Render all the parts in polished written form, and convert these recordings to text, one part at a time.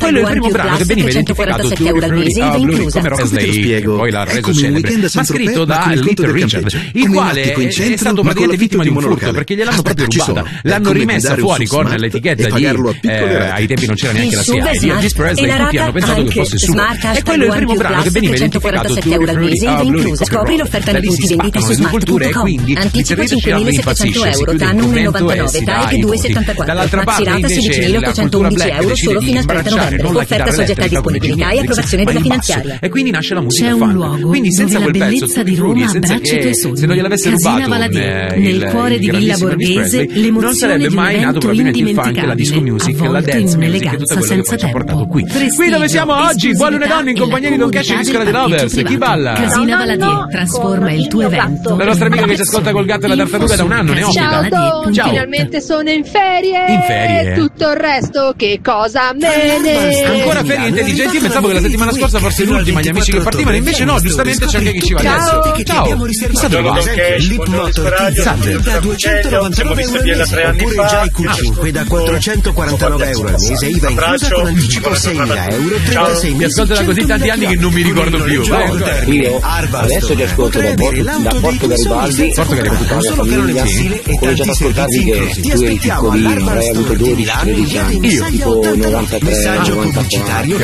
quello è il primo brano che veniva identificato €147 al mese, IVA inclusa. come Rosley, poi l'ha reso celebre, ma scritto da Little Richard, il quale è stato praticamente vittima di un furto, perché gliel'hanno proprio rubata, l'hanno rimessa fuori con l'etichetta di ai tempi non c'era neanche la CIA di Elvis Presley, tutti hanno pensato che fosse suo, e quello è il primo brano che veniva identificato €147 al mese, IVA inclusa. Scopri l'offerta nei punti vendita su smart.com. Anticipo €5.700, TAN 1,99, TAEC 2,74. Dall'altra parte Maxirata €16.811 solo fino al 30 novembre. Offerta soggetta a disponibilità e approvazione della finanziaria. E quindi nasce la musica C'è un funk. luogo Quindi senza dove quel la pezzo bellezza di Rudy, Roma senza abbraccia i che tuoi sogni. se non gliel'avesse Casina rubato Valadier, nel cuore di Villa Borghese, l'emozione non sarebbe di un mai nato evento probabilmente il funk, la disco music, la avvolto in dance music e un'eleganza tutto quello che senza poi ci ha tempo. portato qui. Prestigio, Qui dove siamo oggi, Buone esclusività donne in e compagnia di Don Cash e la Isola di comodità Lovers. del Chi balla? Casina Valadier trasforma il tuo evento. La nostra amica che ci ascolta col gatto e la tartaruga da un anno, ne Ciao, ospita. Don, Ciao. Finalmente sono in ferie. In ferie? Tutto il resto che cosa me ne... Ancora ferie intelligenti? Io pensavo che la settimana scorsa fosse l'ultima, gli amici che partivano, invece no, giustamente c'è anche chi ci va adesso. Ciao, chissà dove va? Da 299 € al mese, oppure già il Q5 da €449 al mese, IVA inclusa con anticipo €6.000, 36 Mi mesi. ascolto da così tanti anni che non mi ricordo più. Io adesso ti ascolto da Porto Garibaldi, Porto Garibaldi. tutta la famiglia, comincio ad ascoltarvi che tu eri piccolino, hai avuto 12-13 anni, Io? tipo 93, 94.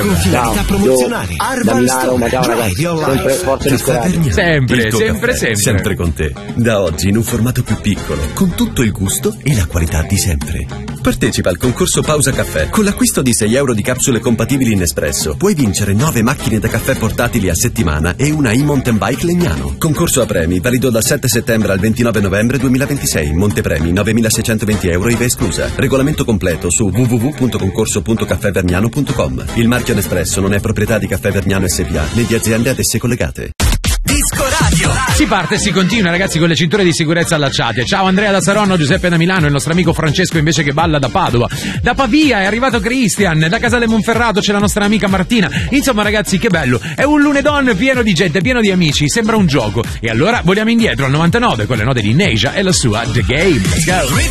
Da Milano, ma ciao ragazzi, sempre forza di scoraggio. Sempre, sempre, sempre. Sempre con te. Da oggi in un formato più piccolo, con tutto il gusto e la qualità di sempre. Partecipa al concorso Pausa Caffè. Con l'acquisto di €6 di capsule compatibili in Nespresso puoi vincere 9 macchine da caffè portatili a settimana e una e-mountain bike Legnano. Concorso a premi valido dal 7 settembre al 29 novembre 2026. Montepremi €9.620, IVA esclusa. Regolamento completo su www.concorso.caffevergnano.com. Il marchio Nespresso non è proprietà di Caffè Vergnano SpA né di aziende ad esse collegate. Disco Radio. Si parte e si continua, ragazzi, con le cinture di sicurezza allacciate. Ciao Andrea da Saronno, Giuseppe da Milano, il nostro amico Francesco invece che balla da Padova. Da Pavia è arrivato Christian, da Casale Monferrato c'è la nostra amica Martina. Insomma, ragazzi, che bello. È un lunedon pieno di gente, pieno di amici, sembra un gioco. E allora voliamo indietro al 99 con le note di Neja e la sua The Game. Let's go.